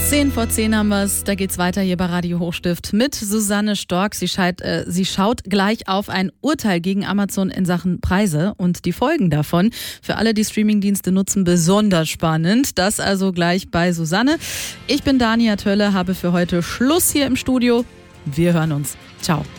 10:10 haben wir es. Da geht's weiter hier bei Radio Hochstift mit Susanne Stork. Sie schaut gleich auf ein Urteil gegen Amazon in Sachen Preise und die Folgen davon. Für alle, die Streamingdienste nutzen, besonders spannend. Das also gleich bei Susanne. Ich bin Dania Tölle, habe für heute Schluss hier im Studio. Wir hören uns. Ciao.